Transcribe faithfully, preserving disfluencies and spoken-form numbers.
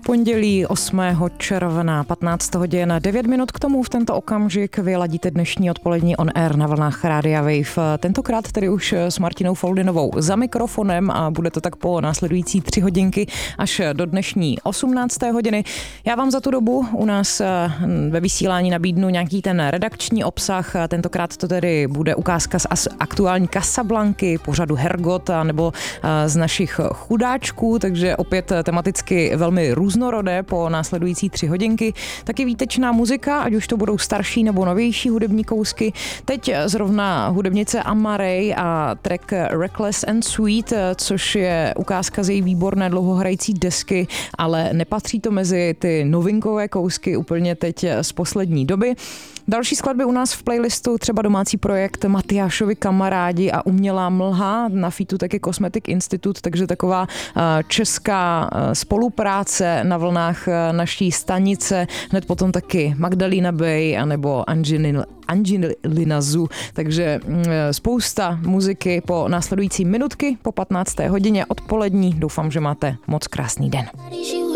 pondělí osmého června patnáct hodin devět minut k tomu v tento okamžik vyladíte dnešní odpolední on air na vlnách Rádia Wave. Tentokrát tedy už s Martinou Foldinovou za mikrofonem a bude to tak po následující tři hodinky až do dnešní osmnácté hodiny. Já vám za tu dobu u nás ve vysílání nabídnu nějaký ten redakční obsah. Tentokrát to tedy bude ukázka z aktuální Casablanky, pořadu Hergot nebo z našich chudáčků, takže opět tematicky velmi různorodé po následující tři hodinky. Taky výtečná muzika, ať už to budou starší nebo novější hudební kousky. Teď zrovna hudebnice Amma Ray a track Reckless and Sweet, což je ukázka z její výborné dlouhohrající desky, ale nepatří to mezi ty novinkové kousky úplně teď z poslední doby. Další skladby u nás v playlistu, třeba domácí projekt Matyášovi kamarádi a Umělá mlha, na featu taky Cosmetic Institute, takže taková česká spolupráce na vlnách naší stanice, hned potom taky Magdalena Bay anebo Angelina, Angelina Zu, takže spousta muziky po následující minutky po patnácté hodině odpolední. Doufám, že máte moc krásný den.